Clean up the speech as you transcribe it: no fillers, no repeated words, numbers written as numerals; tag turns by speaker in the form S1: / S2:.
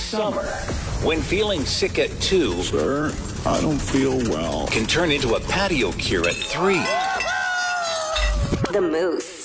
S1: Summer, when feeling sick at 2,
S2: Sir, I don't feel well.
S1: can turn into a patio cure at 3.
S3: The Moose.